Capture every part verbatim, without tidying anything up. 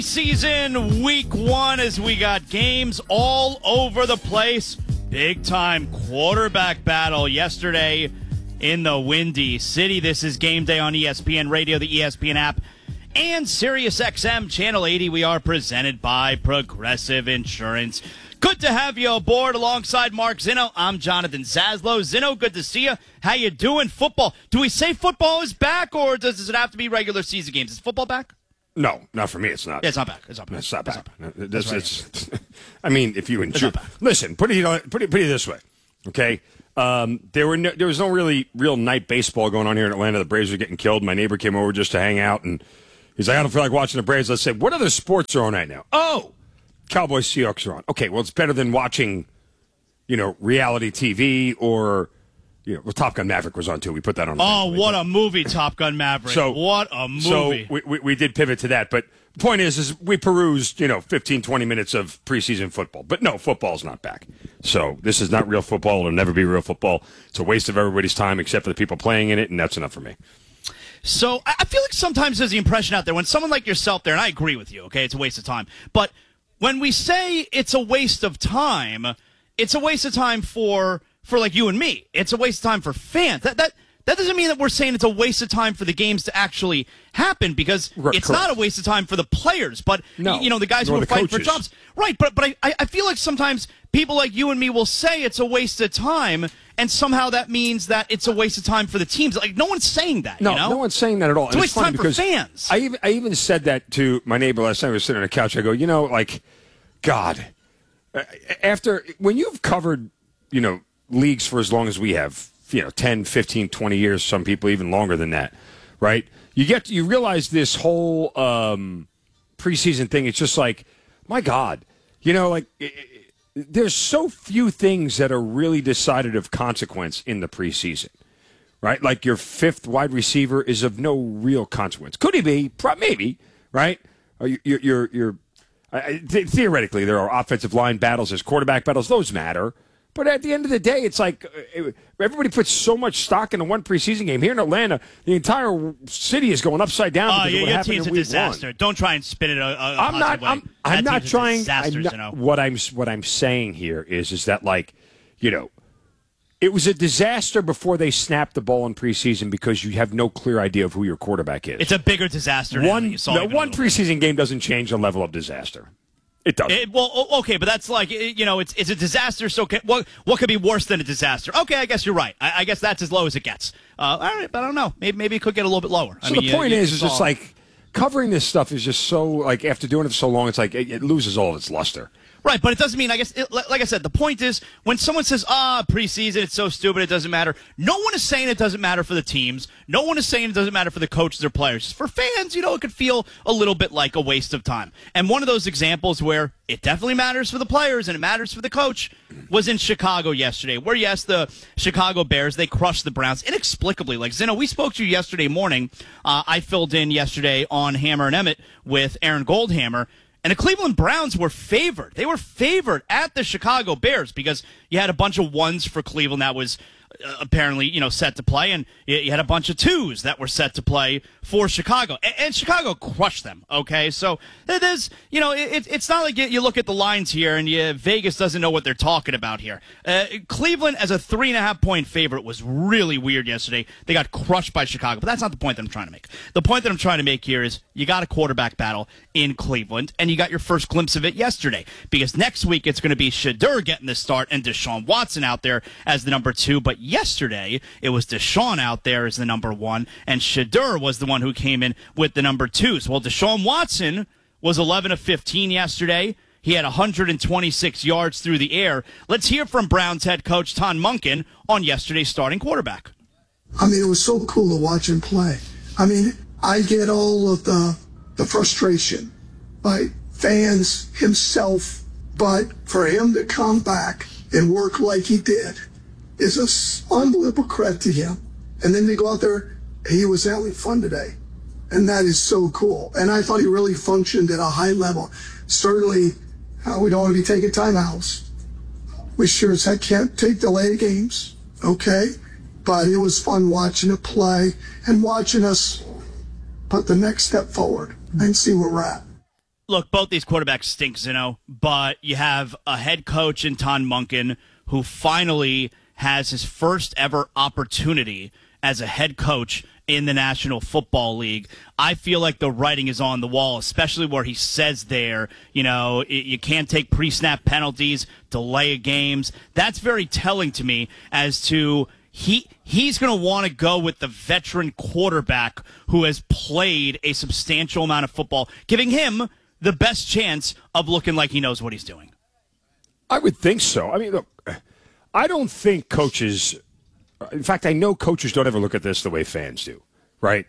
Season week one as we got games all over the place. Big time quarterback battle yesterday in the Windy City. This is Game Day on E S P N Radio, the E S P N app, and SiriusXM Channel eighty. We are presented by Progressive Insurance. Good to have you aboard alongside Mark Zinno. I'm Jonathan Zaslow. Zinno, good to see you. How you doing? Football. Do we say football is back, or does it have to be regular season games? Is football back? No, not for me. It's not. Yeah, it's not back. It's not back. It's not back. It's not back. That's, That's right. it's, I mean, if you enjoy, listen, put it put it put it this way, okay? Um, there were no, there was no really real night baseball going on here in Atlanta. The Braves were getting killed. My neighbor came over just to hang out, and he's like, "I don't feel like watching the Braves." I said, "What other sports are on right now?" Oh, Cowboys Seahawks are on. Okay, well, it's better than watching, you know, reality T V or. You know, well, Top Gun Maverick was on, too. We put that on. Oh, what a movie, Top Gun Maverick. So, what a movie. So we, we, we did pivot to that. But the point is, is we perused, you know, fifteen, twenty minutes of preseason football. But no, football's not back. So this is not real football. It'll never be real football. It's a waste of everybody's time except for the people playing in it, and that's enough for me. So I feel like sometimes there's the impression out there when someone like yourself there, and I agree with you, okay, it's a waste of time. But when we say it's a waste of time, it's a waste of time for... For like you and me, it's a waste of time for fans. That that that doesn't mean that we're saying it's a waste of time for the games to actually happen, because right, it's correct. not a waste of time for the players, but no, you know the guys who are fighting for jobs, right? But but I I feel like sometimes people like you and me will say it's a waste of time, and somehow that means that it's a waste of time for the teams. Like no one's saying that. No, you know? no one's saying that at all. It's a waste of time for fans. I even I even said that to my neighbor last night. I was sitting on a couch. I go, you know, like, God, after when you've covered, you know. leagues for as long as we have, you know, ten, fifteen, twenty years, some people even longer than that, right? You get you realize this whole um, preseason thing, it's just like, my God, you know, like it, it, there's so few things that are really decided of consequence in the preseason, right? Like your fifth wide receiver is of no real consequence. Could he be? Pro- maybe, right? Or you're, you're, you're, uh, th- theoretically, there are offensive line battles, there's quarterback battles, those matter. But at the end of the day, it's like everybody puts so much stock into one preseason game. Here in Atlanta, the entire city is going upside down. Oh, because yeah, of what your happened team's in a week disaster. one. Don't try and spin it a, a I'm not. way. I'm, I'm not trying. Disaster, I'm not, you know? What I'm what I'm saying here is is that, like, you know, it was a disaster before they snapped the ball in preseason because you have no clear idea of who your quarterback is. It's a bigger disaster. One now no, one preseason game doesn't change the level of disaster. It doesn't. It, well, okay, but that's like, you know, it's it's a disaster, so can, what what could be worse than a disaster? Okay, I guess you're right. I, I guess that's as low as it gets. Uh, all right, but I don't know. Maybe, maybe it could get a little bit lower. So I mean, the point you, you is, is just like, covering this stuff is just so, like, after doing it for so long, it's like, it, it loses all of its luster. Right, but it doesn't mean, I guess, it, like I said, the point is, when someone says, ah, preseason, it's so stupid, it doesn't matter, no one is saying it doesn't matter for the teams. No one is saying it doesn't matter for the coaches or players. For fans, you know, it could feel a little bit like a waste of time. And one of those examples where it definitely matters for the players and it matters for the coach was in Chicago yesterday, where, yes, the Chicago Bears, they crushed the Browns inexplicably. Like, Zinno, we spoke to you yesterday morning. Uh, I filled in yesterday on Hammer and Emmett with Aaron Goldhammer. And the Cleveland Browns were favored. They were favored at the Chicago Bears because you had a bunch of ones for Cleveland that was uh, apparently, you know, set to play, and you, you had a bunch of twos that were set to play for Chicago. And, and Chicago crushed them, okay? So it is, you know, it, it's not like you, you look at the lines here and you, Vegas doesn't know what they're talking about here. Uh, Cleveland as a three and a half point favorite was really weird yesterday. They got crushed by Chicago, but that's not the point that I'm trying to make. The point that I'm trying to make here is you got a quarterback battle in Cleveland, and you got your first glimpse of it yesterday, because next week it's going to be Shedeur getting the start and Deshaun Watson out there as the number two. But yesterday it was Deshaun out there as the number one, and Shedeur was the one who came in with the number twos. Well, Deshaun Watson was eleven of fifteen yesterday. He had one hundred twenty-six yards through the air. Let's hear from Browns head coach Todd Monken on yesterday's starting quarterback. I mean, it was so cool to watch him play. I mean, I get all of the the frustration by fans, himself, but for him to come back and work like he did is an unbelievable credit to him. And then to go out there, he was having fun today. And that is so cool. And I thought he really functioned at a high level. Certainly, uh, we don't want to be taking timeouts. We sure as heck can't take delayed games, okay? But it was fun watching it play and watching us put the next step forward and see where we're at. Look, both these quarterbacks stink, Zeno, but you have a head coach in Todd Monken who finally has his first ever opportunity as a head coach in the National Football League. I feel like the writing is on the wall, especially where he says there, you know, you can't take pre-snap penalties, delay games. That's very telling to me as to he he's going to want to go with the veteran quarterback who has played a substantial amount of football, giving him the best chance of looking like he knows what he's doing. I would think so. I mean, look, I don't think coaches, in fact, I know coaches don't ever look at this the way fans do, right?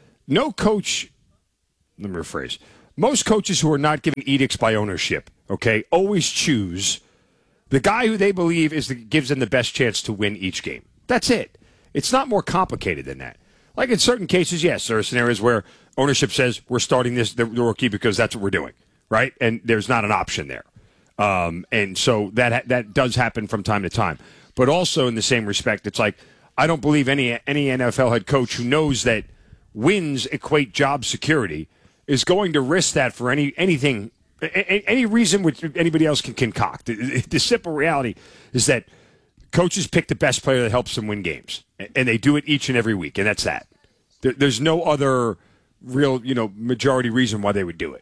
No coach, let me rephrase, most coaches who are not given edicts by ownership, okay, always choose the guy who they believe is the, gives them the best chance to win each game. That's it. It's not more complicated than that. Like in certain cases, yes, there are scenarios where ownership says we're starting this the rookie because that's what we're doing, right? And there's not an option there. Um, and so that that does happen from time to time. But also in the same respect, it's like I don't believe any any N F L head coach who knows that wins equate job security is going to risk that for any anything, any reason which anybody else can concoct. The, the simple reality is that coaches pick the best player that helps them win games, and they do it each and every week, and that's that. There, there's no other real, you know, majority reason why they would do it.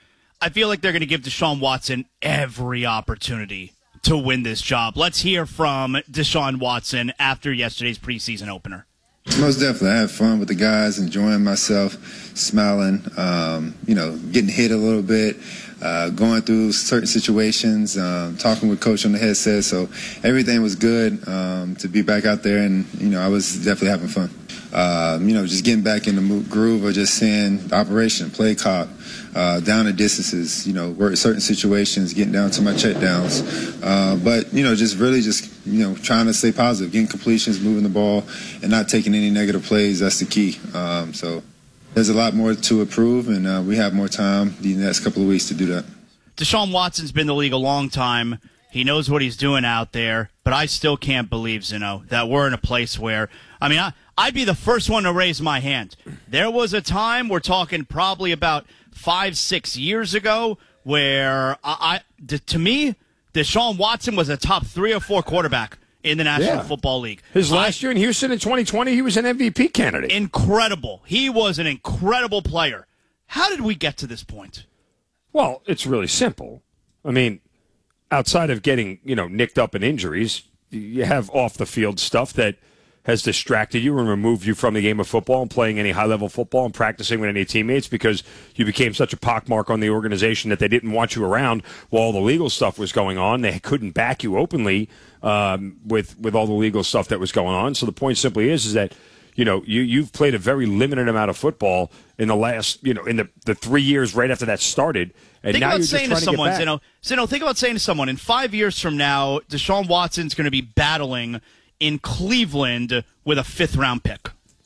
I feel like they're going to give Deshaun Watson every opportunity to win this job. Let's hear from Deshaun Watson after yesterday's preseason opener. Most definitely. I had fun with the guys, enjoying myself, smiling, um, you know, getting hit a little bit, uh, going through certain situations, um, talking with Coach on the headset. So everything was good um, to be back out there, and, you know, I was definitely having fun. Um, you know, just getting back in the groove of just seeing the operation, play clock, uh, down the distances, you know, work certain situations, getting down to my check downs. Uh, but, you know, just really just, you know, trying to stay positive, getting completions, moving the ball, and not taking any negative plays. That's the key. Um, so there's a lot more to improve, and uh, we have more time the next couple of weeks to do that. Deshaun Watson's been in the league a long time. He knows what he's doing out there, but I still can't believe, Zeno, that we're in a place where, I mean, I, I'd be the first one to raise my hand. There was a time, we're talking probably about five, six years ago, where, I, I to me, Deshaun Watson was a top three or four quarterback in the National yeah. Football League. His I, last year in Houston in twenty twenty, he was an M V P candidate. Incredible. He was an incredible player. How did we get to this point? Well, it's really simple. I mean, outside of getting, you know, nicked up in injuries, you have off-the-field stuff that has distracted you and removed you from the game of football and playing any high-level football and practicing with any teammates because you became such a pockmark on the organization that they didn't want you around while all the legal stuff was going on. They couldn't back you openly um, with with all the legal stuff that was going on. So the point simply is, is that, you know, you, you've played a very limited amount of football in the last, you know, in the, the three years right after that started. And think now about you're saying just to trying someone, to get back. Zeno, Zeno, think about saying to someone, in five years from now, Deshaun Watson's going to be battling in Cleveland with a fifth-round pick.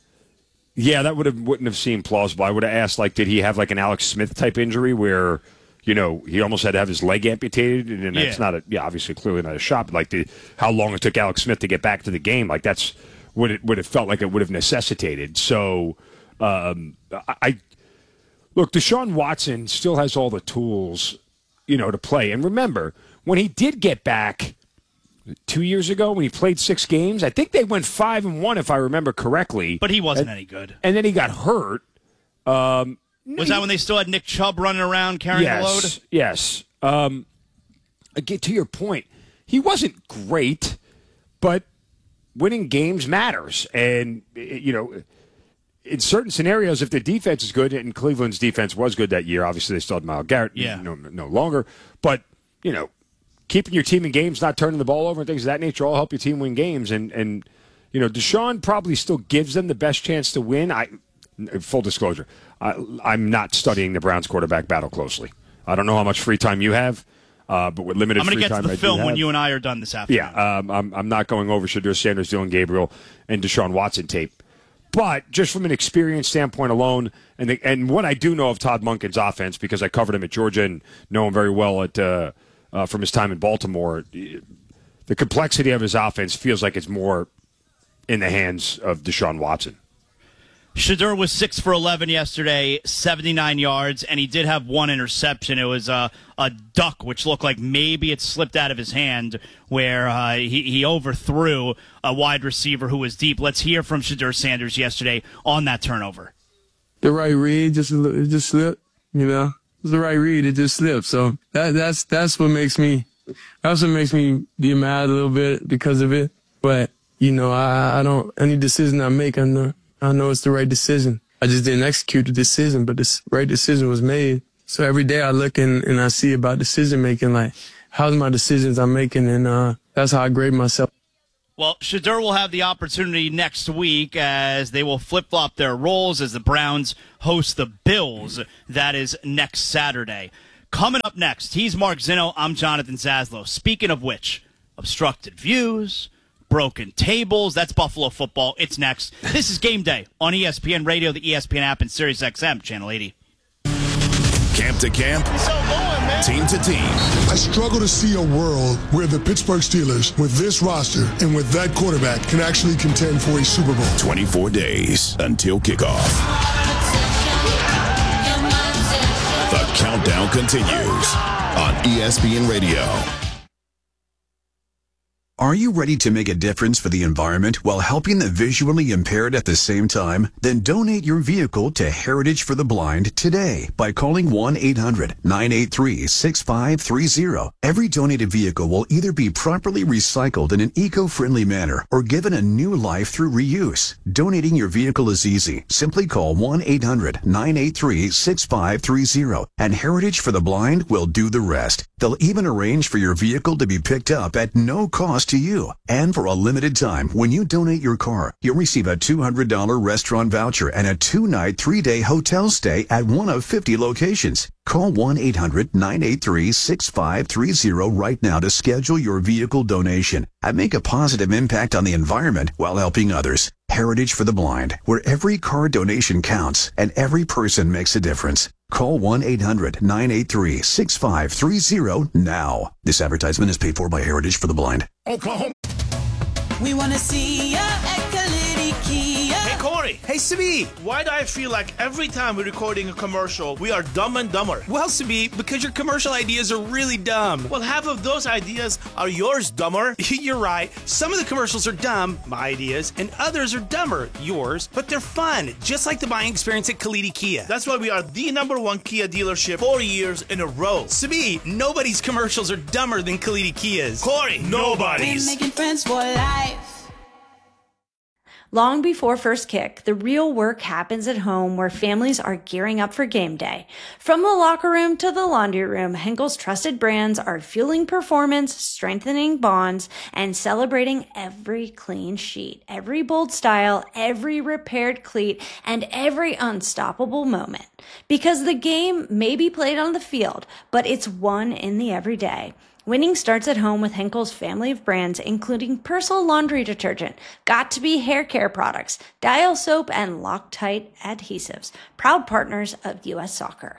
Yeah, that would have wouldn't have seemed plausible. I would have asked, like, did he have like an Alex Smith type injury where, you know, he almost had to have his leg amputated, and that's yeah. not a yeah, obviously clearly not a shot. But like, the, how long it took Alex Smith to get back to the game, like that's what it would have felt like it would have necessitated. So, um, I, I look, Deshaun Watson still has all the tools, you know, to play. And remember, when he did get back two years ago, when he played six games, I think they went five and one, if I remember correctly. But he wasn't and, any good. And then he got hurt. Um, Was that when they still had Nick Chubb running around carrying yes, the load? Yes. Um, again, to your point, he wasn't great, but winning games matters. And, you know, in certain scenarios, if the defense is good, and Cleveland's defense was good that year, obviously they still had Myles Garrett yeah. no, no longer, but, you know, keeping your team in games, not turning the ball over and things of that nature all help your team win games. And, and you know, Deshaun probably still gives them the best chance to win. I Full disclosure, I, I'm not studying the Browns quarterback battle closely. I don't know how much free time you have, uh, but with limited I'm free gonna time, get to the I film do have, when you and I are done this afternoon. Yeah, um, I'm, I'm not going over Shadur Sanders, Dylan Gabriel, and Deshaun Watson tape. But just from an experience standpoint alone, and the, and what I do know of Todd Monken's offense, because I covered him at Georgia and know him very well at uh, uh, from his time in Baltimore, the complexity of his offense feels like it's more in the hands of Deshaun Watson. Shedeur was six for eleven yesterday, seventy-nine yards, and he did have one interception. It was a, a duck, which looked like maybe it slipped out of his hand, where uh, he, he overthrew a wide receiver who was deep. Let's hear from Shedeur Sanders yesterday on that turnover. The right read, just it just slipped, you know. It was the right read, it just slipped. So that that's that's what makes me that's what makes me be mad a little bit because of it. But you know, I I don't any decision I make, I know I know it's the right decision. I just didn't execute the decision, but the right decision was made. So every day I look and, and I see about decision making, like how's my decisions I'm making, and uh, that's how I grade myself. Well, Shedeur will have the opportunity next week as they will flip-flop their roles as the Browns host the Bills. That is next Saturday. Coming up next, he's Mark Zinno. I'm Jonathan Zaslow. Speaking of which, obstructed views, broken tables, that's Buffalo football. It's next. This is Game Day on E S P N Radio, the E S P N app, and Sirius X M, Channel eighty. Camp to camp, team to team. I struggle to see a world where the Pittsburgh Steelers, with this roster and with that quarterback, can actually contend for a Super Bowl. twenty-four days until kickoff. The countdown continues on E S P N Radio. Are you ready to make a difference for the environment while helping the visually impaired at the same time? Then donate your vehicle to Heritage for the Blind today by calling one eight hundred nine eight three six five three zero. Every donated vehicle will either be properly recycled in an eco-friendly manner or given a new life through reuse. Donating your vehicle is easy. Simply call one eight hundred nine eight three six five three zero and Heritage for the Blind will do the rest. They'll even arrange for your vehicle to be picked up at no cost to you. And for a limited time, when you donate your car, you'll receive a two hundred dollars restaurant voucher and a two-night, three-day hotel stay at one of fifty locations. Call one eight hundred nine eight three six five three zero right now to schedule your vehicle donation and make a positive impact on the environment while helping others. Heritage for the Blind, where every car donation counts and every person makes a difference. Call one eight hundred nine eight three six five three zero now. This advertisement is paid for by Heritage for the Blind. Oklahoma. We want to see ya at Kalidi Kia. Hey, Corey. Hey, Sabi. Why do I feel like every time we're recording a commercial, we are dumb and dumber? Well, Sabi, because your commercial ideas are really dumb. Well, half of those ideas are yours, dumber. You're right. Some of the commercials are dumb, my ideas, and others are dumber, yours, but they're fun, just like the buying experience at Kalidi Kia. That's why we are the number one Kia dealership four years in a row. Sabi, nobody's commercials are dumber than Kalidi Kia's. Corey, nobody's. We're making friends for life. Long before first kick, the real work happens at home where families are gearing up for game day. From the locker room to the laundry room, Henkel's trusted brands are fueling performance, strengthening bonds, and celebrating every clean sheet, every bold style, every repaired cleat, and every unstoppable moment. Because the game may be played on the field, but it's won in the everyday. Winning starts at home with Henkel's family of brands, including Persil laundry detergent, Got2b hair care products, Dial soap, and Loctite adhesives, proud partners of U S Soccer.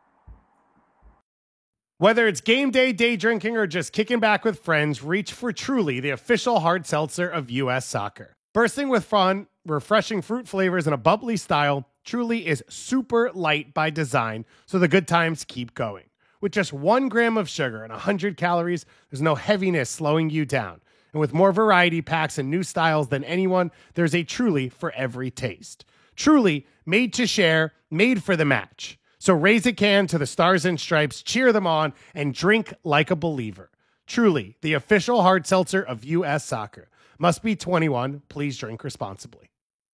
Whether it's game day, day drinking, or just kicking back with friends, reach for Truly, the official hard seltzer of U S Soccer. Bursting with fun, refreshing fruit flavors, and a bubbly style, Truly is super light by design, so the good times keep going. With just one gram of sugar and one hundred calories, there's no heaviness slowing you down. And with more variety packs and new styles than anyone, there's a Truly for every taste. Truly, made to share, made for the match. So raise a can to the Stars and Stripes, cheer them on, and drink like a believer. Truly, the official hard seltzer of U S Soccer. Must be twenty-one. Please drink responsibly.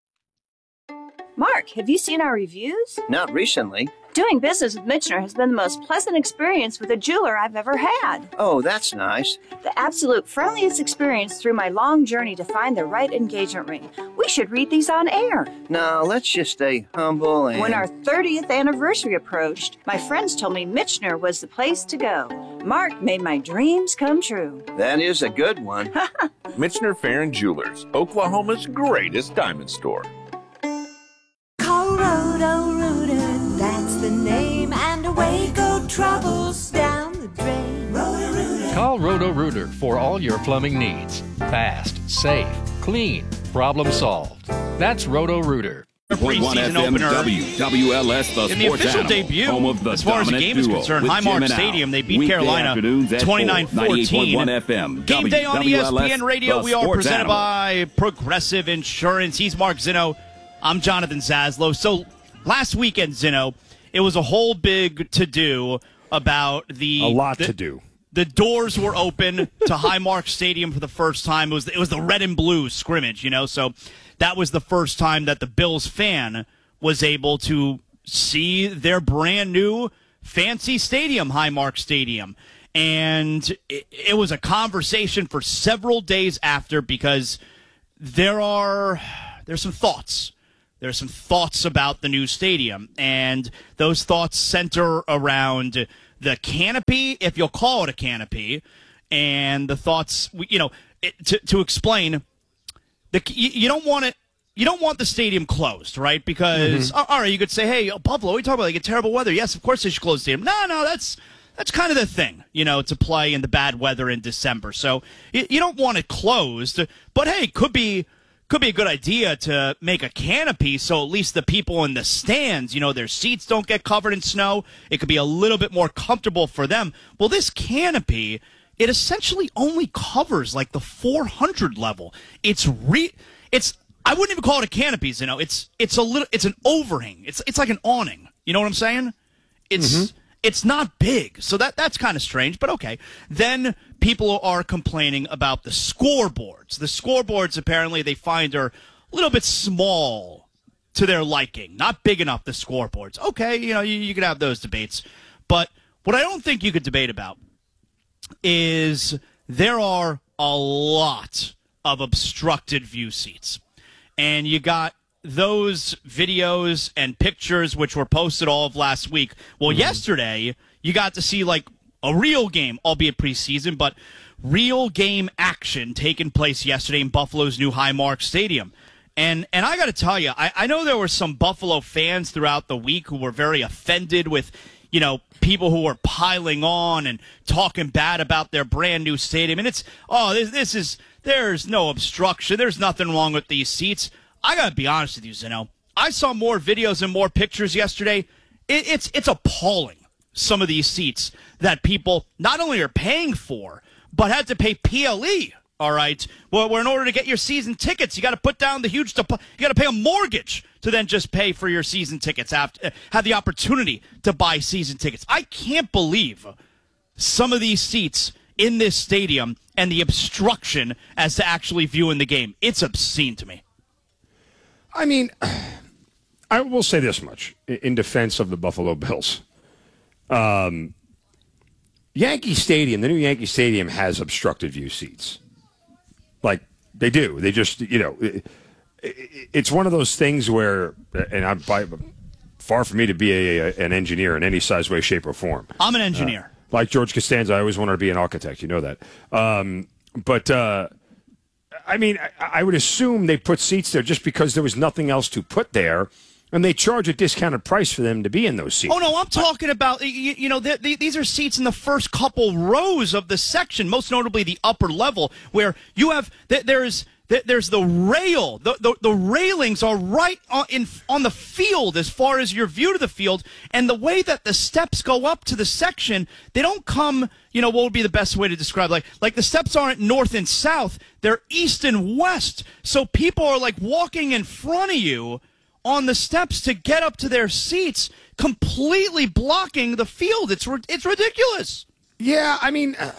Mark, have you seen our reviews? Not recently. Doing business with Michener has been the most pleasant experience with a jeweler I've ever had. Oh, that's nice. The absolute friendliest experience through my long journey to find the right engagement ring. We should read these on air. No, let's just stay humble and... When our thirtieth anniversary approached, my friends told me Michener was the place to go. Mark made my dreams come true. That is a good one. Michener Fair and Jewelers, Oklahoma's greatest diamond store. Call Roto-Rooter, that's the name, and away go troubles down the drain. Roto-Rooter. Call Roto-Rooter for all your plumbing needs. Fast, safe, clean, problem solved. That's Roto-Rooter. preseason opener W L S, the in the sports official animal, debut. home of the As far as the game is duo, concerned, with Highmark Jim and Al. Stadium, they beat Weekday Carolina afternoons at twenty-nine fourteen. F M. Game day on E S P N W L S, Radio. the We are sports presented animal. by Progressive Insurance. He's Mark Zinno. I'm Jonathan Zaslow. So last weekend, Zinno, it was a whole big to-do about the... A lot the, to do. The doors were open to Highmark Stadium for the first time. It was, it was the red and blue scrimmage, you know, so that was the first time that the Bills fan was able to see their brand new fancy stadium, Highmark Stadium. And it, it was a conversation for several days after because there are there's some thoughts. There's some thoughts about the new stadium, and those thoughts center around the canopy, if you'll call it a canopy, and the thoughts, you know, it, to, to explain, the you, you don't want it. You don't want the stadium closed, right? Because, mm-hmm. all right, you could say, hey, Buffalo, what are you talking about? They get terrible weather. Yes, of course they should close the stadium. No, no, that's that's kind of the thing, you know, to play in the bad weather in December. So you, you don't want it closed. But, hey, could be could be a good idea to make a canopy so at least the people in the stands, you know, their seats don't get covered in snow. It could be a little bit more comfortable for them. Well, this canopy, it essentially only covers, like, the four hundred level. It's re... It's... I wouldn't even call it a canopy, you know. It's it's a little it's an overhang. It's it's like an awning. You know what I'm saying? It's mm-hmm. it's not big. So that that's kind of strange, but okay. Then people are complaining about the scoreboards. The scoreboards apparently they find are a little bit small to their liking. Not big enough, the scoreboards. Okay, you know, you, you could have those debates. But what I don't think you could debate about is there are a lot of obstructed view seats. And you got those videos and pictures which were posted all of last week. Well, mm-hmm. yesterday, you got to see, like, a real game, albeit preseason, but real game action taking place yesterday in Buffalo's new Highmark Stadium. And and I got to tell you, I, I know there were some Buffalo fans throughout the week who were very offended with, you know, people who were piling on and talking bad about their brand new stadium. And it's, oh, this, this is... There's no obstruction. There's nothing wrong with these seats. I got to be honest with you, Zeno. I saw more videos and more pictures yesterday. It, it's it's appalling, some of these seats that people not only are paying for, but had to pay P L E, all right? Well, where in order to get your season tickets, you got to put down the huge depo- – you got to pay a mortgage to then just pay for your season tickets, after, have the opportunity to buy season tickets. I can't believe some of these seats – in this stadium and the obstruction as to actually viewing the game. It's obscene to me. I mean, I will say this much in defense of the Buffalo Bills. Um, Yankee Stadium, the new Yankee Stadium has obstructed view seats. Like, they do. They just, you know, it, it's one of those things where, and I'm by, far from me to be a, a, an engineer in any size, way, shape, or form. I'm an engineer. Uh, Like George Costanza, I always wanted to be an architect. You know that. Um, but, uh, I mean, I, I would assume they put seats there just because there was nothing else to put there, and they charge a discounted price for them to be in those seats. Oh, no, I'm talking about, you, you know, the, the, these are seats in the first couple rows of the section, most notably the upper level, where you have, there's... There's the rail. The, the the railings are right on, in, on the field as far as your view to the field. And the way that the steps go up to the section, they don't come, you know, what would be the best way to describe? Like, like the steps aren't north and south. They're east and west. So people are like walking in front of you on the steps to get up to their seats, completely blocking the field. It's, it's ridiculous. Yeah, I mean... Uh...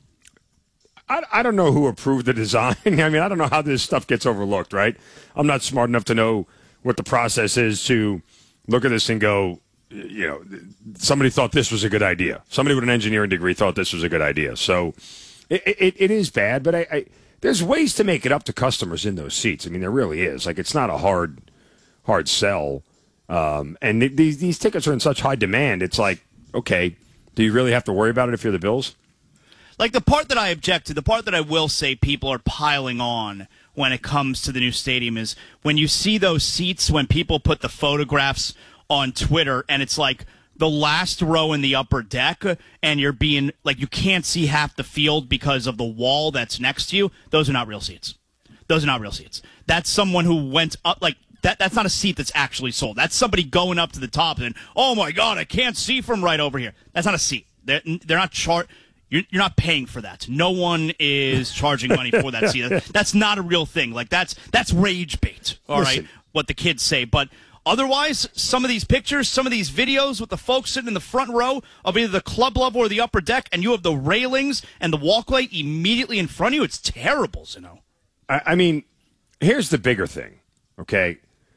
I, I don't know who approved the design. I mean, I don't know how this stuff gets overlooked, right? I'm not smart enough to know what the process is to look at this and go, you know, somebody thought this was a good idea. Somebody with an engineering degree thought this was a good idea. So it, it, it is bad, but I, I, there's ways to make it up to customers in those seats. I mean, there really is. Like, it's not a hard, hard sell. Um, and th- these, these tickets are in such high demand. It's like, okay, do you really have to worry about it if you're the Bills? Like, the part that I object to, the part that I will say people are piling on when it comes to the new stadium is when you see those seats, when people put the photographs on Twitter, and it's like the last row in the upper deck, and you're being, like, you can't see half the field because of the wall that's next to you. Those are not real seats. Those are not real seats. That's someone who went up, like, that that's not a seat that's actually sold. That's somebody going up to the top and, oh my God, I can't see from right over here. That's not a seat. They're, they're not char- you're, you're not paying for that. No one is charging money for that seat. That's not a real thing. Like that's that's rage bait. All Listen. right, what the kids say. But otherwise, some of these pictures, some of these videos with the folks sitting in the front row of either the club level or the upper deck, and you have the railings and the walkway immediately in front of you. It's terrible, you know. I, I mean, here's the bigger thing. Okay.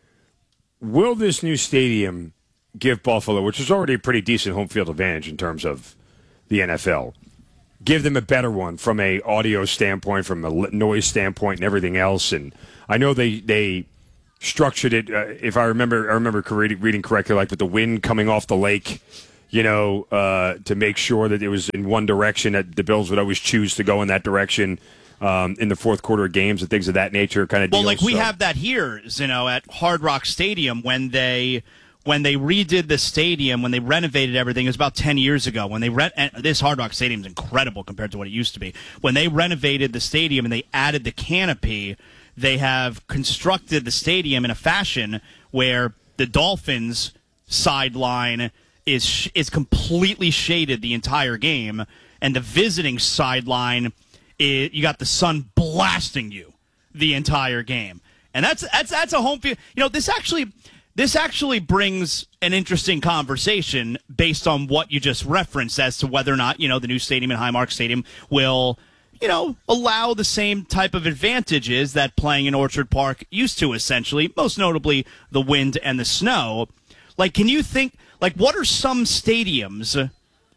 Will this new stadium give Buffalo, which is already a pretty decent home field advantage in terms of the N F L, give them a better one from a audio standpoint, from a noise standpoint, and everything else? And I know they they structured it. Uh, if I remember, I remember reading correctly, like with the wind coming off the lake, you know, uh, to make sure that it was in one direction. That the Bills would always choose to go in that direction. Um, in the fourth quarter of games and things of that nature, kind of. Well, deals, like we so. have that here, you know, at Hard Rock Stadium when they when they redid the stadium, when they renovated everything. It was about ten years ago. When they re- and this Hard Rock Stadium is incredible compared to what it used to be. When they renovated the stadium and they added the canopy, they have constructed the stadium in a fashion where the Dolphins sideline is sh- is completely shaded the entire game, and the visiting sideline. It, you got the sun blasting you the entire game, and that's that's that's a home field. You know, this actually this actually brings an interesting conversation based on what you just referenced as to whether or not you know the new stadium in Highmark Stadium will you know allow the same type of advantages that playing in Orchard Park used to. Essentially, most notably the wind and the snow. Like, can you think like what are some stadiums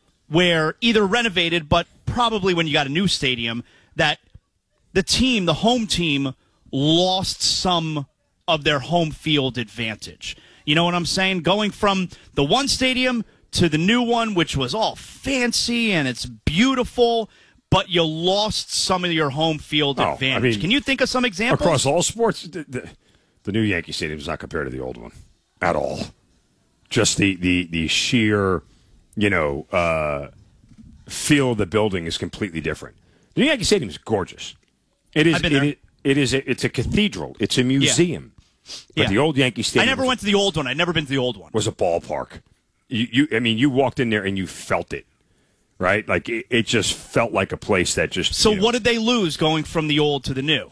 where either renovated, but probably when you got a new stadium, that the team, the home team, lost some of their home field advantage? You know what I'm saying? Going from the one stadium to the new one, which was all fancy and it's beautiful, but you lost some of your home field oh, advantage. I mean, Can you think of some examples? Across all sports, the, the, the new Yankee Stadium is not compared to the old one at all. Just the, the, the sheer... you know, uh, feel of the building is completely different. The Yankee Stadium is gorgeous. It is. I've been it, there. it, it is. A, it's a cathedral. It's a museum. Yeah. But yeah. the old Yankee Stadium. I never was, went to the old one. I'd never been to the old one. Was a ballpark. You, you, I mean, you walked in there and you felt it, right? Like it, it just felt like a place that just. So you know, what did they lose going from the old to the new?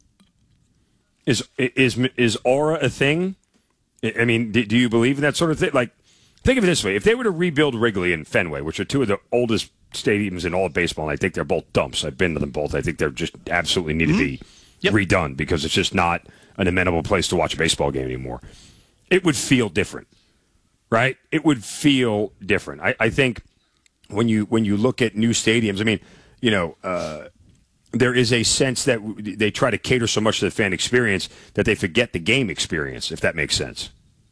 Is is is aura a thing? I mean, do, do you believe in that sort of thing? Like. Think of it this way. If they were to rebuild Wrigley and Fenway, which are two of the oldest stadiums in all of baseball, and I think they're both dumps. I've been to them both. I think they're just absolutely need mm-hmm. to be yep. redone because it's just not an amenable place to watch a baseball game anymore. It would feel different, right? It would feel different. I, I think when you when you look at new stadiums, I mean, you know, uh, there is a sense that they try to cater so much to the fan experience that they forget the game experience, if that makes sense.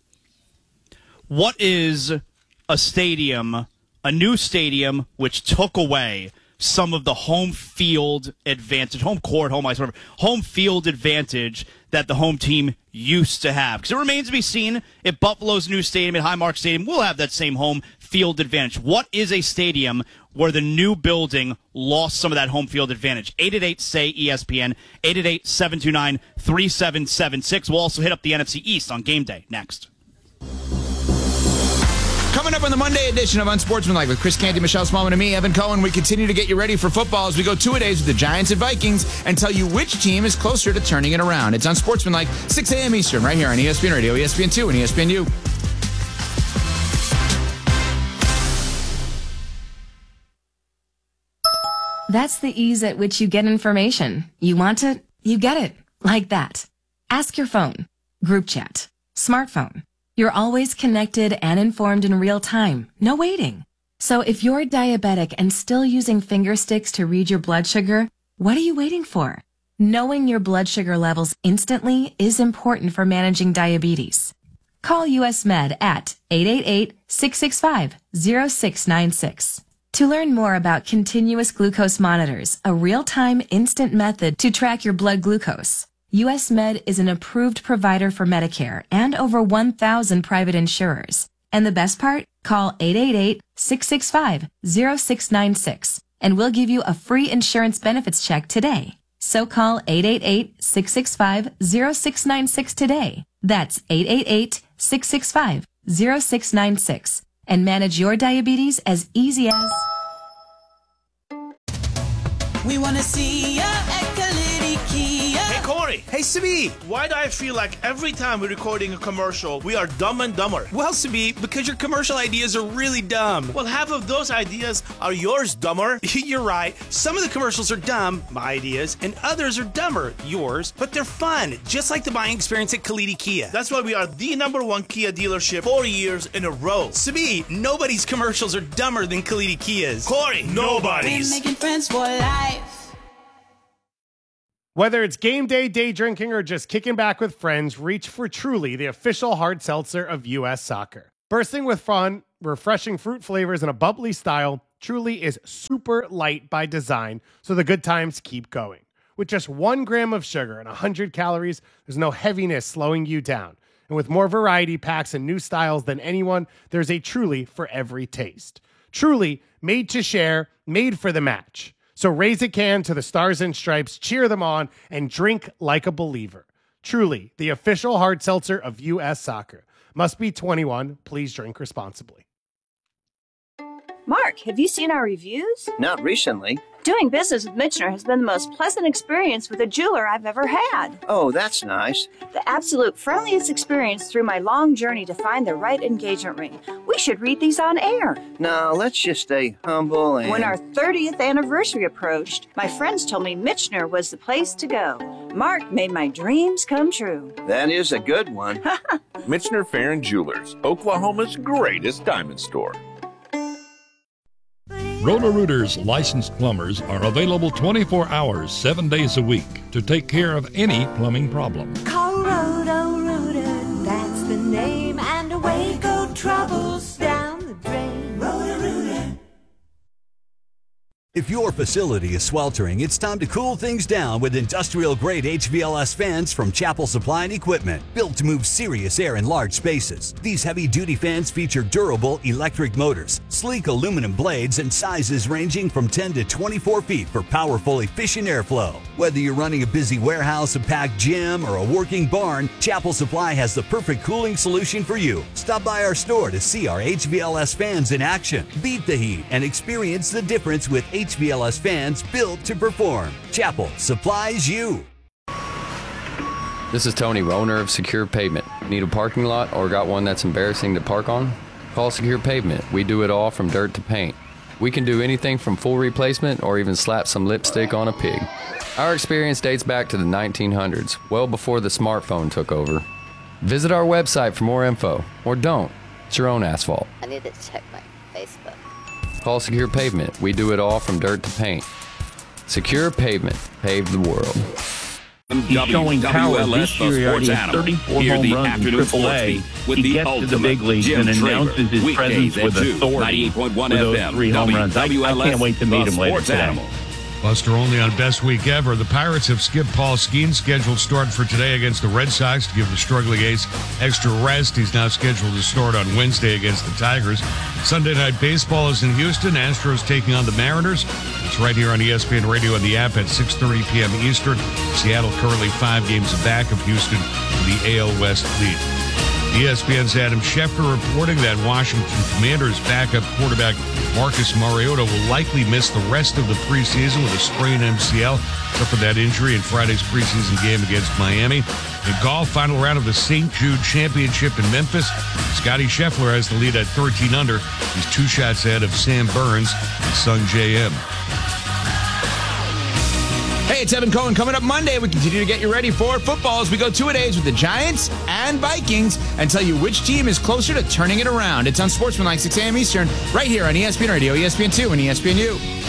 What is a stadium, a new stadium, which took away some of the home field advantage, home court, home ice, whatever, home field advantage that the home team used to have? Because it remains to be seen if Buffalo's new stadium at Highmark Stadium will have that same home field advantage. What is a stadium where the new building lost some of that home field advantage? eight eight eight, S A Y, E S P N, eight eight eight, seven two nine, three seven seven six. We'll also hit up the N F C East on game day next. Coming up on the Monday edition of Unsportsmanlike with Chris Canty, Michelle Smallman, and me, Evan Cohen, we continue to get you ready for football as we go two-a-days with the Giants and Vikings and tell you which team is closer to turning it around. It's Unsportsmanlike, six a.m. Eastern, right here on E S P N Radio, E S P N two, and E S P N U. That's the ease at which you get information. You want it, you get it. Like that. Ask your phone. Group chat. Smartphone. You're always connected and informed in real time. No waiting. So if you're diabetic and still using finger sticks to read your blood sugar, what are you waiting for? Knowing your blood sugar levels instantly is important for managing diabetes. Call U S Med at eight eight eight, six six five, zero six nine six. To learn more about continuous glucose monitors, a real-time instant method to track your blood glucose, U S Med is an approved provider for Medicare and over one thousand private insurers. And the best part? Call eight eight eight, six six five, zero six nine six and we'll give you a free insurance benefits check today. So call eight eight eight, six six five, zero six nine six today That's eight eight eight, six six five, zero six nine six. And manage your diabetes as easy as... We want to see ya at Kalidi Kia. Hey, Corey. Hey, Sabi. Why do I feel like every time we're recording a commercial, we are dumb and dumber? Well, Sabi, because your commercial ideas are really dumb. Well, half of those ideas are yours, dumber. You're right. Some of the commercials are dumb, my ideas, and others are dumber, yours, but they're fun, just like the buying experience at Kalidi Kia. That's why we are the number one Kia dealership four years in a row. Sabi, nobody's commercials are dumber than Kalidi Kia's. Corey, nobody's. We're making friends for life. Whether it's game day, day drinking, or just kicking back with friends, reach for Truly, the official hard seltzer of U S Soccer. Bursting with fun, refreshing fruit flavors, and a bubbly style, Truly is super light by design, so the good times keep going. With just one gram of sugar and one hundred calories, there's no heaviness slowing you down. And with more variety packs and new styles than anyone, there's a Truly for every taste. Truly, made to share, made for the match. So raise a can to the Stars and Stripes, cheer them on, and drink like a believer. Truly, the official hard seltzer of U S Soccer. Must be twenty-one. Please drink responsibly. Mark, have you seen our reviews? Not recently. Doing business with Michener has been the most pleasant experience with a jeweler I've ever had. Oh, that's nice. The absolute friendliest experience through my long journey to find the right engagement ring. We should read these on air. No, let's just stay humble and... When our thirtieth anniversary approached, my friends told me Michener was the place to go. Mark made my dreams come true. That is a good one. Michener Farron Jewelers, Oklahoma's greatest diamond store. Roto-Rooter's licensed plumbers are available twenty-four hours, seven days a week to take care of any plumbing problem. Call Roto-Rooter, that's the name, and away go troubles down the drain. Roto-Rooter. If your facility is sweltering, it's time to cool things down with industrial-grade H V L S fans from Chapel Supply and Equipment, built to move serious air in large spaces. These heavy-duty fans feature durable electric motors, sleek aluminum blades, and sizes ranging from ten to twenty-four feet for powerful, efficient airflow. Whether you're running a busy warehouse, a packed gym, or a working barn, Chapel Supply has the perfect cooling solution for you. Stop by our store to see our H V L S fans in action. Beat the heat and experience the difference with H V L S fans built to perform. Chapel supplies you. This is Tony, owner of Secure Pavement. Need a parking lot or got one that's embarrassing to park on? Call Secure Pavement. We do it all from dirt to paint. We can do anything from full replacement or even slap some lipstick on a pig. Our experience dates back to the nineteen hundreds, well before the smartphone took over. Visit our website for more info, or don't. It's your own asphalt. I need to check my Facebook. Call Secure Pavement. We do it all from dirt to paint. Secure Pavement. Pave the world. He's showing power this year. He already has thirty-four home runs in triple A. He gets to the big leagues and announces his presence with authority with those three home runs. I, I can't wait to meet him later today. Buster only on Best Week Ever. The Pirates have skipped Paul Skeens' scheduled start for today against the Red Sox to give the struggling ace extra rest. He's now scheduled to start on Wednesday against the Tigers. Sunday Night Baseball is in Houston. Astros taking on the Mariners. It's right here on E S P N Radio and the app at six thirty p.m. Eastern. Seattle currently five games back of Houston in the A L West lead. E S P N's Adam Schefter reporting that Washington Commanders backup quarterback Marcus Mariota will likely miss the rest of the preseason with a sprained M C L. Suffered that injury in Friday's preseason game against Miami. In golf, final round of the Saint Jude Championship in Memphis. Scotty Scheffler has the lead at thirteen under. He's two shots ahead of Sam Burns and Sung J M. Hey, it's Evan Cohen. Coming up Monday, we continue to get you ready for football as we go two-a-days with the Giants and Vikings and tell you which team is closer to turning it around. It's on Sportsmanlike, six a.m. Eastern, right here on E S P N Radio, E S P N two, and E S P N U.